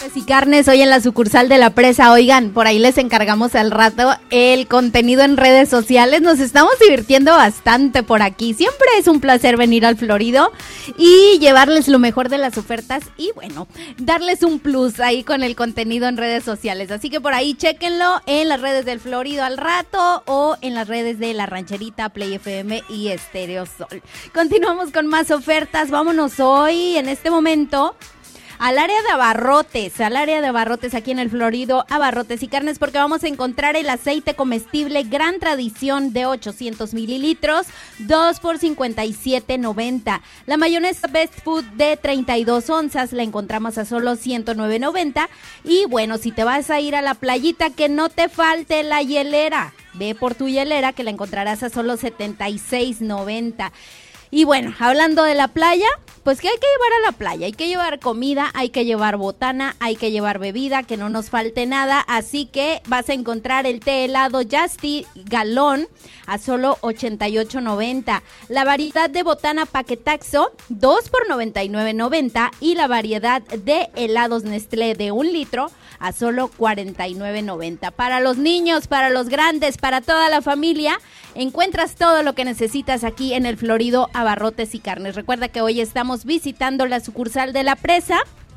Y carnes hoy en la sucursal de La Presa. Oigan, por ahí les encargamos al rato el contenido en redes sociales. Nos estamos divirtiendo bastante por aquí. Siempre es un placer venir al Florido y llevarles lo mejor de las ofertas y bueno, darles un plus ahí con el contenido en redes sociales. Así que por ahí chéquenlo en las redes del Florido al rato o en las redes de La Rancherita, Play FM y Estéreo Sol. Continuamos con más ofertas. Vámonos hoy en este momento al área de abarrotes aquí en el Florido, Abarrotes y Carnes, porque vamos a encontrar el aceite comestible Gran Tradición de 800 mililitros, 2 por $57.90. La mayonesa Best Food de 32 onzas la encontramos a solo $109.90. Y bueno, si te vas a ir a la playita, que no te falte la hielera. Ve por tu hielera que la encontrarás a solo $76.90. Y bueno, hablando de la playa, pues ¿qué hay que llevar a la playa? Hay que llevar comida, hay que llevar botana, hay que llevar bebida, que no nos falte nada. Así que vas a encontrar el té helado Justy galón a solo $88.90. La variedad de botana Paquetaxo, 2 por $99.90. Y la variedad de helados Nestlé de 1 litro a solo $49.90. Para los niños, para los grandes, para toda la familia, encuentras todo lo que necesitas aquí en el Florido Abarrotes y Carnes. Recuerda que hoy estamos visitando la sucursal de La Presa.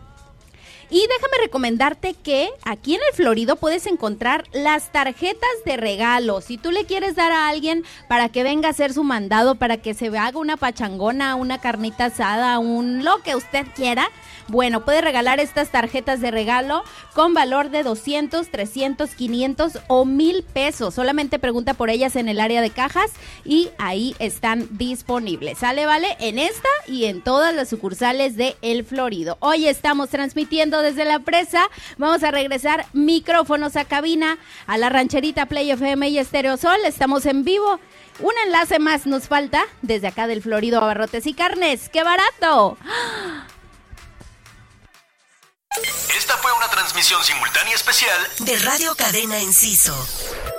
Y déjame recomendarte que aquí en el Florido puedes encontrar las tarjetas de regalo. Si tú le quieres dar a alguien para que venga a hacer su mandado, para que se haga una pachangona, una carnita asada, lo que usted quiera, bueno, puede regalar estas tarjetas de regalo con valor de 200, 300, 500 o 1,000 pesos. Solamente pregunta por ellas en el área de cajas y ahí están disponibles. ¿Sale, vale? En esta y en todas las sucursales de El Florido. Hoy estamos transmitiendo desde La Presa. Vamos a regresar micrófonos a cabina a La Rancherita, Play FM y Estéreo Sol. Estamos en vivo. Un enlace más nos falta desde acá del Florido Abarrotes y Carnes. ¡Qué barato! Esta fue una transmisión simultánea especial de Radio Cadena Enciso.